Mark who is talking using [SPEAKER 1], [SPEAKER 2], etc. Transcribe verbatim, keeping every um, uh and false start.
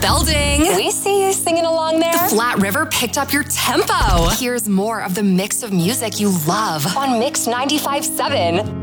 [SPEAKER 1] building.
[SPEAKER 2] We see you singing along there.
[SPEAKER 1] The Flat River picked up your tempo. Here's more of the mix of music you love
[SPEAKER 2] on Mix ninety-five point seven.